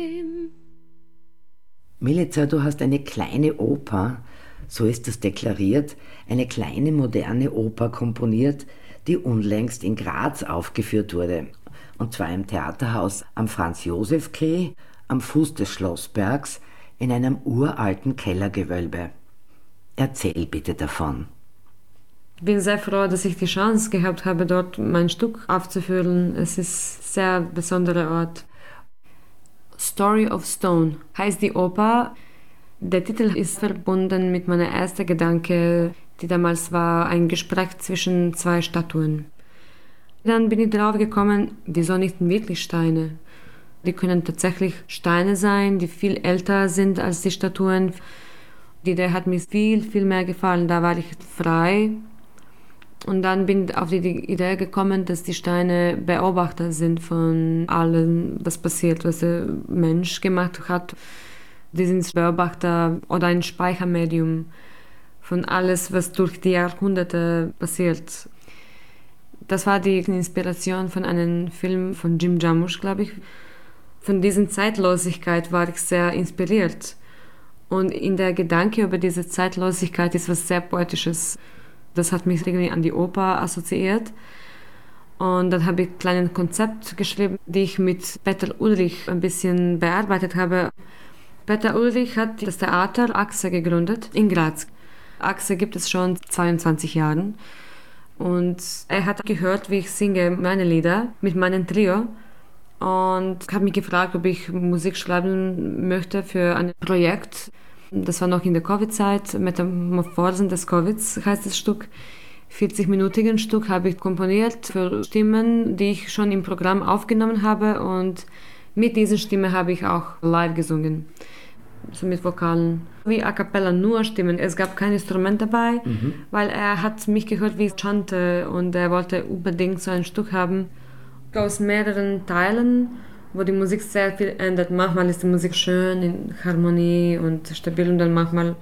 Milica, du hast eine kleine Oper, so ist es deklariert, eine kleine moderne Oper komponiert, die unlängst in Graz aufgeführt wurde. Und zwar im Theaterhaus am Franz-Josef-Quai, am Fuß des Schlossbergs, in einem uralten Kellergewölbe. Erzähl bitte davon. Ich bin sehr froh, dass ich die Chance gehabt habe, dort mein Stück aufzuführen. Es ist ein sehr besonderer Ort. Story of Stone heißt die Oper. Der Titel ist verbunden mit meiner ersten Gedanke, die damals war ein Gespräch zwischen zwei Statuen. Dann bin ich darauf gekommen, die sind nicht wirklich Steine. Die können tatsächlich Steine sein, die viel älter sind als die Statuen. Die Idee hat mir viel, viel mehr gefallen. Da war ich frei. Und dann bin ich auf die Idee gekommen, dass die Steine Beobachter sind von allem, was passiert, was der Mensch gemacht hat. Die sind Beobachter oder ein Speichermedium von alles, was durch die Jahrhunderte passiert. Das war die Inspiration von einem Film von Jim Jarmusch, glaube ich. Von dieser Zeitlosigkeit war ich sehr inspiriert. Und in der Gedanke über diese Zeitlosigkeit ist was sehr Poetisches. Das hat mich irgendwie an die Oper assoziiert. Und dann habe ich ein kleines Konzept geschrieben, die ich mit Peter Ulrich ein bisschen bearbeitet habe. Peter Ulrich hat das Theater Achse gegründet in Graz. Achse gibt es schon 22 Jahren. Und er hat gehört, wie ich singe meine Lieder mit meinem Trio. Und hat mich gefragt, ob ich Musik schreiben möchte für ein Projekt. Das war noch in der Covid-Zeit, Metamorphosen des Covids heißt das Stück. 40-minütigen Stück habe ich komponiert für Stimmen, die ich schon im Programm aufgenommen habe. Und mit dieser Stimme habe ich auch live gesungen, so mit Vokalen. Wie a cappella, nur Stimmen. Es gab kein Instrument dabei, weil er hat mich gehört, wie ich chante. Und er wollte unbedingt so ein Stück haben aus mehreren Teilen, wo die Musik sehr viel ändert. Manchmal ist die Musik schön in Harmonie und stabil und dann manchmal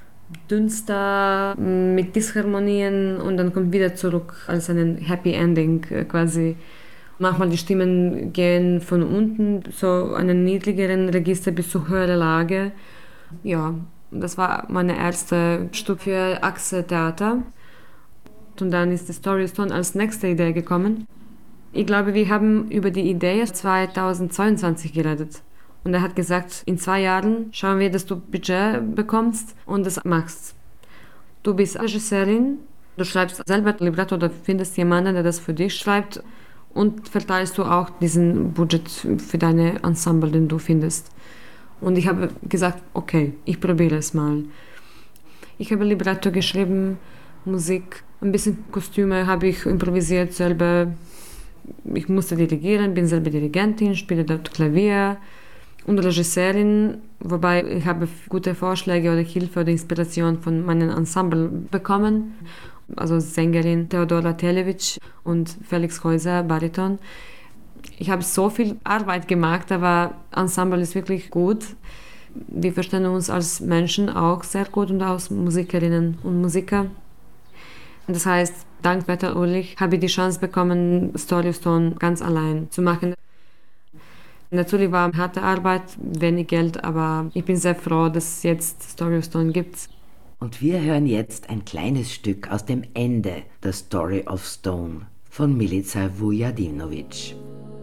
dünster mit Disharmonien und dann kommt wieder zurück als ein Happy Ending quasi. Manchmal die Stimmen gehen von unten, so einen niedrigeren Register bis zur höheren Lage. Ja, das war mein erstes Stück für Achse Theater. Und dann ist die Story of Stone als nächste Idee gekommen. Ich glaube, wir haben über die Idee 2022 geredet. Und er hat gesagt, in 2 Jahren schauen wir, dass du Budget bekommst und das machst. Du bist Regisseurin, du schreibst selber Libretto oder findest jemanden, der das für dich schreibt und verteilst du auch diesen Budget für deine Ensemble, den du findest. Und ich habe gesagt, okay, ich probiere es mal. Ich habe Libretto geschrieben, Musik, ein bisschen Kostüme habe ich improvisiert selber. Ich musste dirigieren, bin selber Dirigentin, spiele dort Klavier und Regisseurin, wobei ich habe gute Vorschläge oder Hilfe oder Inspiration von meinem Ensemble bekommen. Also Sängerin Theodora Televic und Felix Häuser, Bariton. Ich habe so viel Arbeit gemacht, aber Ensemble ist wirklich gut. Wir verstehen uns als Menschen auch sehr gut und als Musikerinnen und Musiker. Das heißt, dank Peter Ulrich habe ich die Chance bekommen, Story of Stone ganz allein zu machen. Natürlich war harte Arbeit, wenig Geld, aber ich bin sehr froh, dass es jetzt Story of Stone gibt. Und wir hören jetzt ein kleines Stück aus dem Ende der Story of Stone von Milica Vujadinovic.